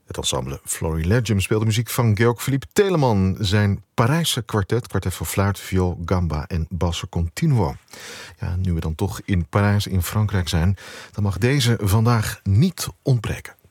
Het ensemble Florilegium speelde muziek van Georg-Philippe Telemann. Zijn Parijse kwartet voor fluit, viool, gamba en basso continuo. Ja, nu we dan toch in Parijs in Frankrijk zijn, dan mag deze vandaag niet ontbreken.